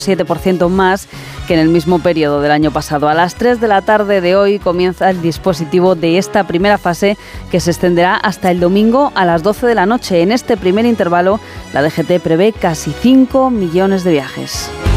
7% más que en el mismo periodo del año pasado. A las 3 de la tarde de hoy comienza el dispositivo de esta primera fase que se extenderá hasta el domingo a las 12 de la noche. En este primer intervalo, la DGT prevé casi 5 millones de viajes.